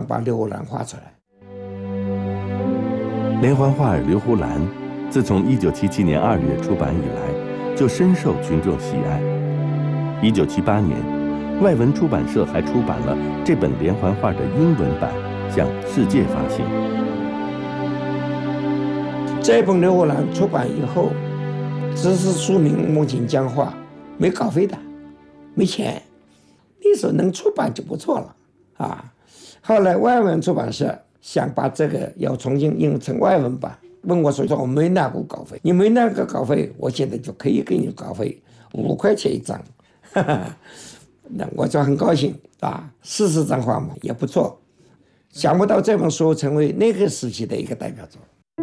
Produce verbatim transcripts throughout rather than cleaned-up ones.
把刘胡兰画出来。 连环画《刘胡兰》自从一九七七年二月出版以来，就深受群众喜爱。一九七八年，外文出版社还出版了这本连环画的英文版，向世界发行。 这本《刘胡兰》出版以后，只是署名孟庆江画，没稿费的，没钱。那时候能出版就不错了啊。后来外文出版社想把这个要重新印成外文版，问我说说我没拿过稿费，你没拿个稿费，我现在就可以给你稿费，五块钱一张，哈哈，那我就很高兴啊，四十张画嘛也不错。想不到这本书成为那个时期的一个代表作。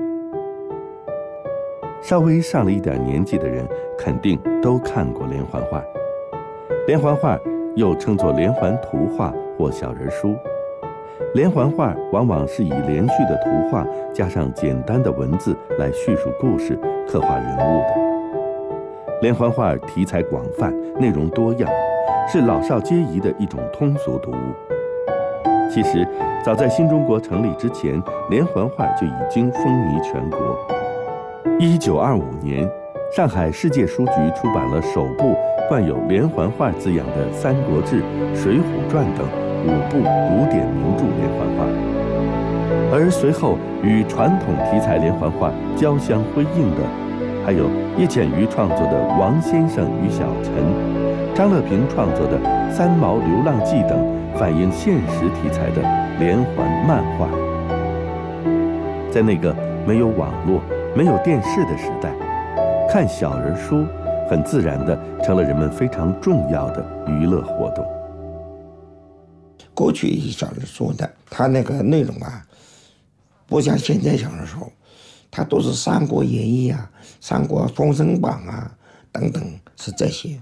稍微上了一点年纪的人肯定都看过连环画。连环画又称作连环图画或小人书。连环画往往是以连续的图画加上简单的文字来叙述故事、刻画人物的。连环画题材广泛，内容多样，是老少皆宜的一种通俗读物。其实，早在新中国成立之前，连环画就已经风靡全国。一九二五年，上海世界书局出版了首部冠有连环画字样的《三国志》《水浒传》等五部古典名著连环画。而随后与传统题材连环画交相辉映的，还有叶浅予创作的《王先生与小陈》，张乐平创作的《三毛流浪记》等反映现实题材的连环漫画。在那个没有网络、没有电视的时代，看小人书很自然地成了人们非常重要的娱乐活动。 过去小人书的，它那个内容啊，不像现在小人书，它都是《三国演义》啊、《三国封神榜》啊等等，是这些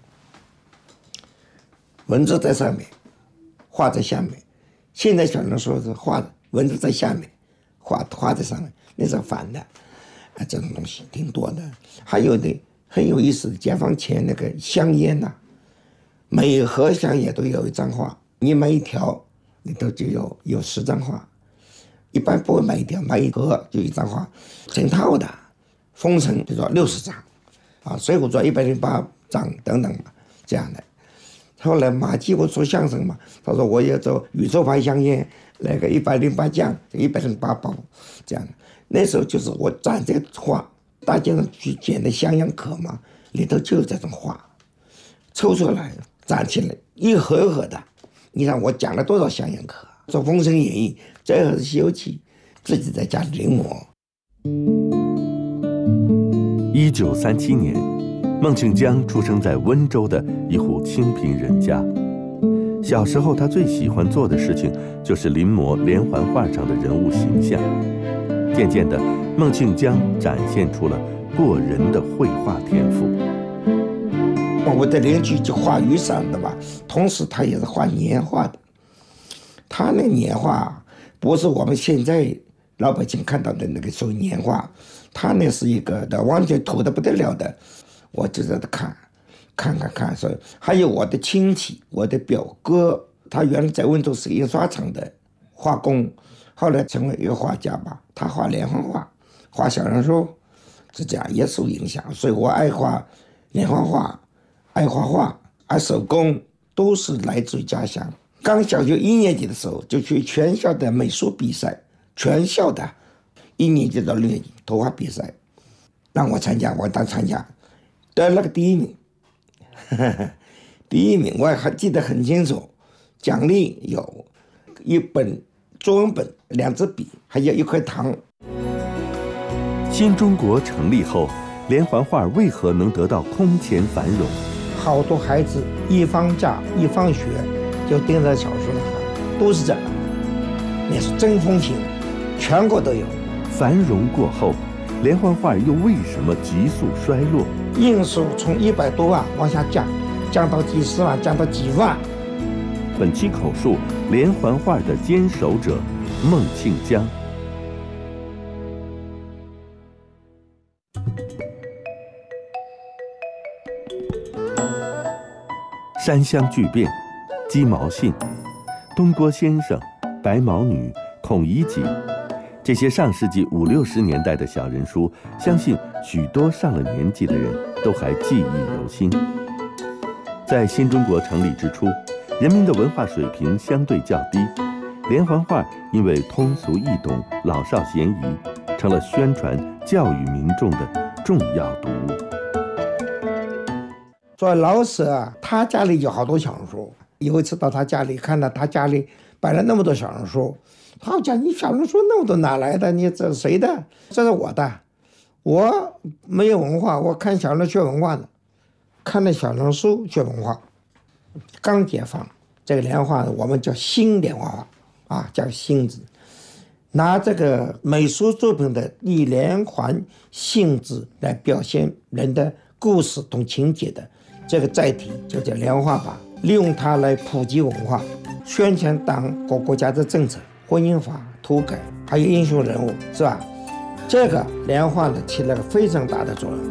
文字在上面，画在下面。现在小人书是画文字在下面，画画在上面，那是反的啊，这种东西挺多的。还有的很有意思的，解放前那个香烟呐、啊，每盒香烟都有一张画，你买一条里头就有有十张画，一般不会买一条，买一盒就一张画，整套的。封神就说六十张，啊，水浒传一百零八张等等这样的。后来马季不说相声嘛，他说我要做宇宙牌香烟，那个一百零八将，一百零八包这样的。那时候就是我展这个画，大街上去捡的香烟壳嘛，里头就有这种画，抽出来展起来，一盒一盒的。你看我讲了多少香烟壳，做《封神演义》，这个是《西游记》，自己在家里临摹。 一九三七年，孟庆江出生在温州的一户清贫人家。小时候，他最喜欢做的事情就是临摹连环画上的人物形象。渐渐的，孟庆江展现出了过人的绘画天赋。 我的邻居就画雨伞的吧，同时他也是画年画的。他那个年画不是我们现在老百姓看到的那个属于年画，他那是一个的完全土的不得了的。我就在那看，看看看，所以还有我的亲戚，我的表哥，他原来在温州是印刷厂的画工，后来成为一个画家吧。他画连环画，画小人书，是这样也受影响。所以我爱画连环画，爱画画，爱手工，都是来自于家乡。刚小学一年级的时候，就去全校的美术比赛，全校的一年级到六年级图画比赛，让我参加，我当参加。得了个第一名，呵呵，第一名我还记得很清楚，奖励有一本作文本、两支笔，还有一块糖。 新中国成立后，连环画为何能得到空前繁荣？ 好多孩子一放假一放学就盯在小说上看，都是这个，那是真风情，全国都有。 繁荣过后，连环画又为什么急速衰落？ 印数从一百多万往下降，降到几十万，降到几万。 本期口述连环画的坚守者孟庆江。山乡巨变、鸡毛信、东郭先生、 白毛女、孔乙己，这些上世纪五六十年代的小人书，相信许多上了年纪的人都还记忆犹新。在新中国成立之初，人民的文化水平相对较低，连环画因为通俗易懂、老少咸宜，成了宣传教育民众的重要读物。 作为老师啊，他家里有好多小人书。有一次到他家里，看到他家里摆了那么多小人书，他讲：“你小人书那么多哪来的？你这是谁的？这是我的。我没有文化，我看小人学文化的，看了小人书学文化。刚解放，这个连画我们叫新连环画啊，叫新字，拿这个美术作品的以连环性质来表现人的故事同情节的这个载体，就叫连画法。利用它来普及文化，宣传党和国家的政策、婚姻法、土改，还有英雄人物，是吧？这个连画呢起了个非常大的作用。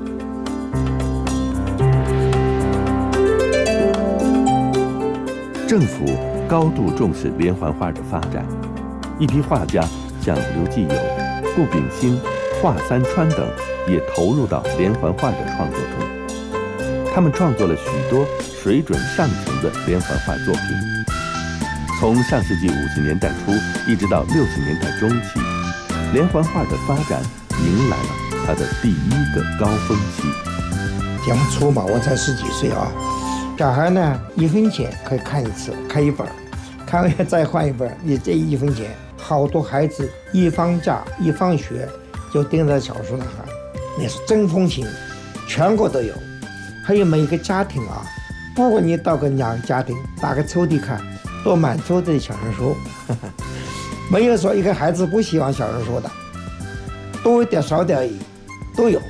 政府高度重视连环画的发展，一批画家像刘继友、顾秉新、华三川等也投入到连环画的创作中。他们创作了许多水准上乘的连环画作品。从上世纪五十年代初一直到六十年代中期，连环画的发展迎来了它的第一个高峰期。 讲初嘛，我才十几岁啊，小孩呢一分钱可以看一次，看一本，看完再换一本，你这一分钱，好多孩子一放假一放学就盯着小说那看，那是真风情，全国都有。还有每个家庭啊，不管你到个哪个家庭，打个抽屉看，都满抽屉的小人书，呵呵，没有说一个孩子不喜欢小人书的，多一点少点而已，都有。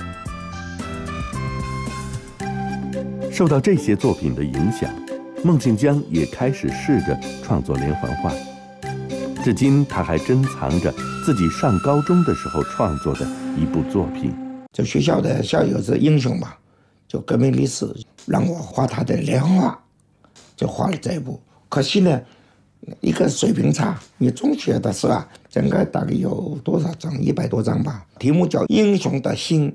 受到这些作品的影响，孟庆江也开始试着创作连环画。至今他还珍藏着自己上高中的时候创作的一部作品。 就学校的校友是英雄嘛，就革命烈士，让我画他的连环画，就画了这一部。可惜呢，一个水平差，你中学的是吧？整个大概有多少张？一百多张吧。题目叫《英雄的心》。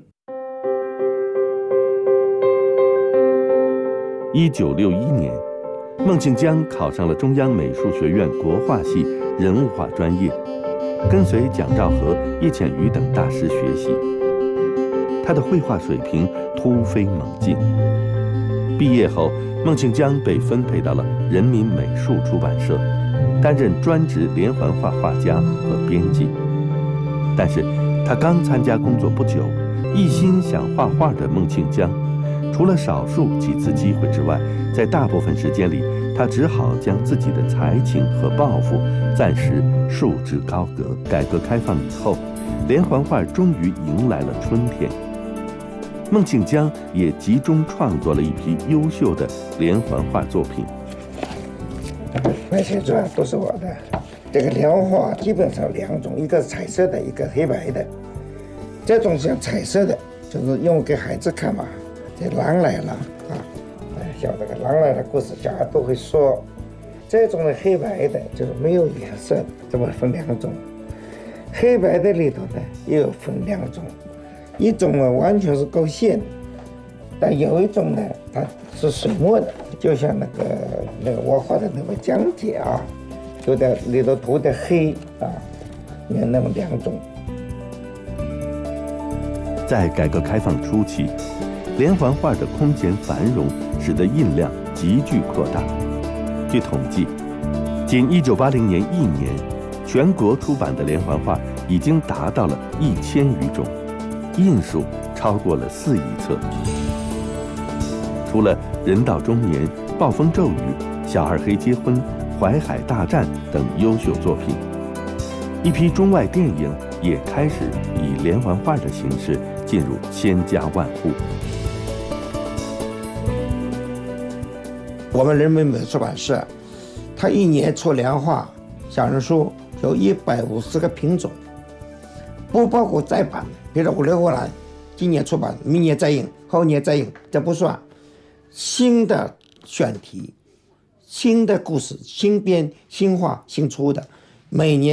一九六一年，孟庆江考上了中央美术学院国画系人物画专业，跟随蒋兆和、叶浅予等大师学习。他的绘画水平突飞猛进。毕业后，孟庆江被分配到了人民美术出版社，担任专职连环画画家和编辑。但是，他刚参加工作不久，一心想画画的孟庆江，除了少数几次机会之外，在大部分时间里，他只好将自己的才情和抱负暂时束之高阁。改革开放以后，连环画终于迎来了春天。孟庆江也集中创作了一批优秀的连环画作品。 那些作都是我的。这个连环画基本上两种，一个是彩色的，一个黑白的。这种像彩色的，就是用给孩子看嘛。这狼来了啊，哎，像这个狼来了故事，小孩都会说。这种的黑白的，就是没有颜色的，这么分两种。黑白的里头呢，也有分两种。一种呢完全是勾线的，但有一种呢它是水墨的，就像那个那个我画的那个江姐啊，就在里头涂的黑啊，有那么两种。 在改革开放初期，连环画的空前繁荣，使得印量急剧扩大。据统计，仅一九八零年一年，全国出版的连环画已经达到了一千余种。印数超过了四亿册。除了人到中年、暴风骤雨、小二黑结婚、淮海大战等优秀作品，一批中外电影也开始以连环画的形式进入千家万户。 我们人民美术出版社，它一年出连画小人书有一百五十个品种，不包括再版。比如说五六荷兰，今年出版，明年再印，后年再印，这不算。新的选题、新的故事、新编、新画、新出的， 每年